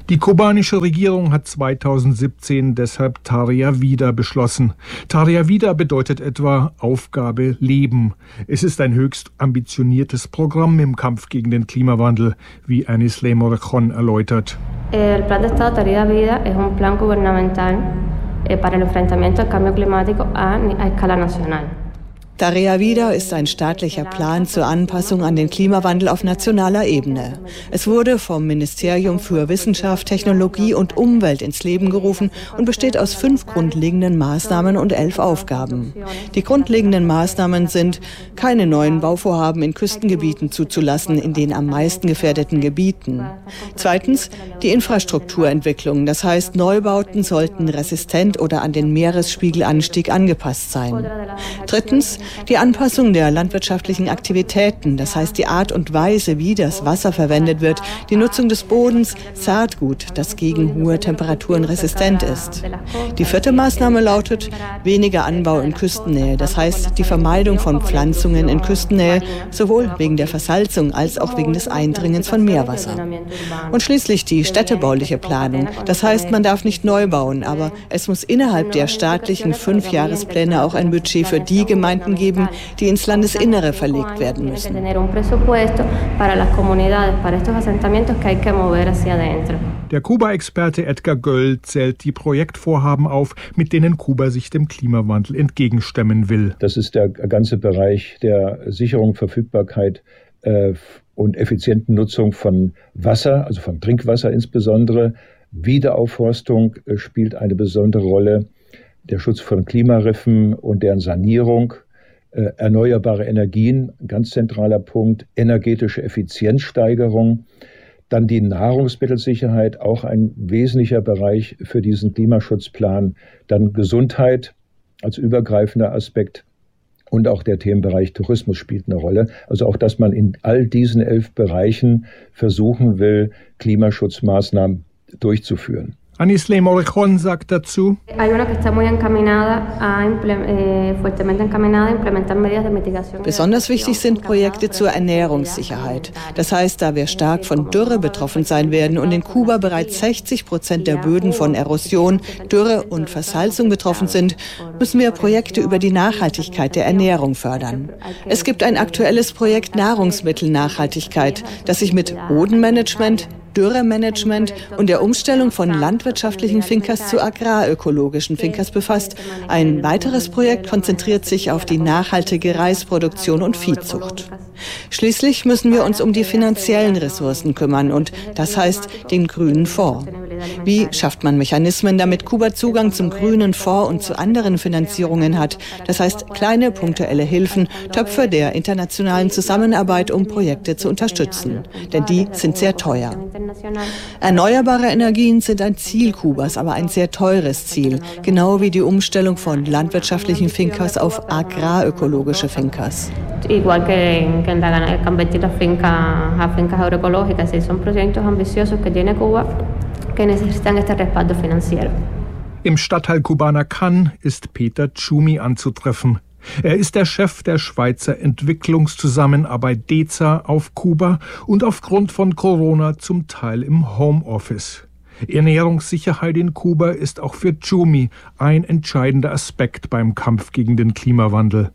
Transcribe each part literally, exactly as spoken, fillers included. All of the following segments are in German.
Die kubanische Regierung hat zweitausendsiebzehn deshalb Tarea Vida beschlossen. Tarea Vida bedeutet etwa Aufgabe Leben. Es ist ein höchst ambitioniertes Programm im Kampf gegen den Klimawandel, wie Anisley Morejón erläutert. El Plan de Estado Tarea Vida es un plan gubernamental para el enfrentamiento al cambio climático a escala nacional. Tarea Vida ist ein staatlicher Plan zur Anpassung an den Klimawandel auf nationaler Ebene. Es wurde vom Ministerium für Wissenschaft, Technologie und Umwelt ins Leben gerufen und besteht aus fünf grundlegenden Maßnahmen und elf Aufgaben. Die grundlegenden Maßnahmen sind, keine neuen Bauvorhaben in Küstengebieten zuzulassen, in den am meisten gefährdeten Gebieten. Zweitens, die Infrastrukturentwicklung, das heißt, Neubauten sollten resistent oder an den Meeresspiegelanstieg angepasst sein. Drittens, die Anpassung der landwirtschaftlichen Aktivitäten, das heißt die Art und Weise, wie das Wasser verwendet wird, die Nutzung des Bodens, Saatgut, das gegen hohe Temperaturen resistent ist. Die vierte Maßnahme lautet weniger Anbau in Küstennähe, das heißt die Vermeidung von Pflanzungen in Küstennähe, sowohl wegen der Versalzung als auch wegen des Eindringens von Meerwasser. Und schließlich die städtebauliche Planung, das heißt man darf nicht neu bauen, aber es muss innerhalb der staatlichen Fünfjahrespläne auch ein Budget für die Gemeinden geben, die ins Landesinnere verlegt werden müssen. Der Kuba-Experte Edgar Göll zählt die Projektvorhaben auf, mit denen Kuba sich dem Klimawandel entgegenstemmen will. Das ist der ganze Bereich der Sicherung, Verfügbarkeit äh, und effizienten Nutzung von Wasser, also von Trinkwasser insbesondere. Wiederaufforstung äh, spielt eine besondere Rolle. Der Schutz von Klimariffen und deren Sanierung. Äh, erneuerbare Energien, ganz zentraler Punkt, energetische Effizienzsteigerung, dann die Nahrungsmittelsicherheit, auch ein wesentlicher Bereich für diesen Klimaschutzplan, dann Gesundheit als übergreifender Aspekt und auch der Themenbereich Tourismus spielt eine Rolle. Also auch, dass man in all diesen elf Bereichen versuchen will, Klimaschutzmaßnahmen durchzuführen. Anisley Morejón sagt dazu: Besonders wichtig sind Projekte zur Ernährungssicherheit. Das heißt, da wir stark von Dürre betroffen sein werden und in Kuba bereits sechzig Prozent der Böden von Erosion, Dürre und Versalzung betroffen sind, müssen wir Projekte über die Nachhaltigkeit der Ernährung fördern. Es gibt ein aktuelles Projekt Nahrungsmittelnachhaltigkeit, das sich mit Bodenmanagement, Dürremanagement und der Umstellung von landwirtschaftlichen Fincas zu agrarökologischen Fincas befasst. Ein weiteres Projekt konzentriert sich auf die nachhaltige Reisproduktion und Viehzucht. Schließlich müssen wir uns um die finanziellen Ressourcen kümmern und das heißt den grünen Fonds. Wie schafft man Mechanismen, damit Kuba Zugang zum grünen Fonds und zu anderen Finanzierungen hat? Das heißt kleine punktuelle Hilfen, Töpfe der internationalen Zusammenarbeit, um Projekte zu unterstützen. Denn die sind sehr teuer. Erneuerbare Energien sind ein Ziel Kubas, aber ein sehr teures Ziel. Genau wie die Umstellung von landwirtschaftlichen Fincas auf agrarökologische Fincas. Igual que en la convertir las fincas a fincas agroecológicas, son proyectos ambiciosos que tiene Cuba que necesitan este respaldo financiero. Im Stadtteil Kubanacan ist Peter Tschumi anzutreffen. Er ist der Chef der Schweizer Entwicklungszusammenarbeit D E Z A auf Kuba und aufgrund von Corona zum Teil im Homeoffice. Ernährungssicherheit in Kuba ist auch für Tschumi ein entscheidender Aspekt beim Kampf gegen den Klimawandel.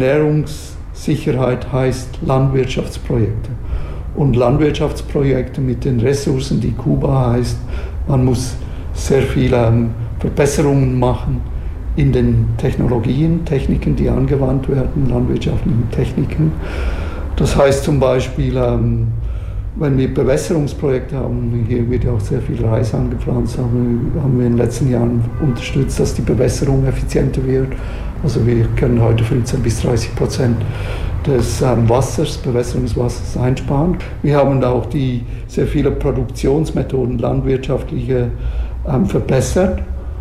Ernährungssicherheit heißt Landwirtschaftsprojekte. Und Landwirtschaftsprojekte mit den Ressourcen, die Kuba heißt, man muss sehr viele ähm, Verbesserungen machen in den Technologien, Techniken, die angewandt werden, landwirtschaftlichen Techniken. Das heißt zum Beispiel, ähm, wenn wir Bewässerungsprojekte haben, hier wird ja auch sehr viel Reis angepflanzt, haben, haben wir in den letzten Jahren unterstützt, dass die Bewässerung effizienter wird. Also wir können heute fünfzehn bis dreißig Prozent des ähm, Wassers, Bewässerungswassers einsparen. Wir haben auch die sehr viele Produktionsmethoden, landwirtschaftliche, ähm, verbessert.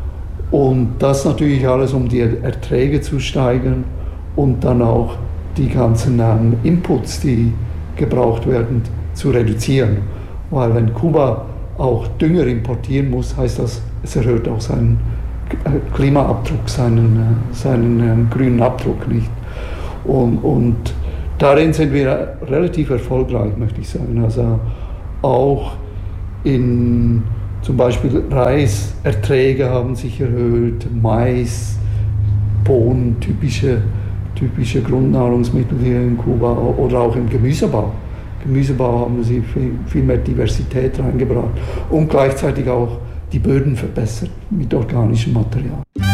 Und das natürlich alles, um die Erträge zu steigern und dann auch die ganzen ähm, Inputs, die gebraucht werden, zu reduzieren. Weil wenn Kuba auch Dünger importieren muss, heißt das, es erhöht auch seinen Klimaabdruck, seinen, seinen ähm, grünen Abdruck nicht. Und, und darin sind wir relativ erfolgreich, möchte ich sagen. Also auch in Zum Beispiel Reiserträge haben sich erhöht, Mais, Bohnen, typische, typische Grundnahrungsmittel hier in Kuba oder auch im Gemüsebau. Gemüsebau haben sie viel, viel mehr Diversität reingebracht und gleichzeitig auch die Böden verbessert mit organischem Material.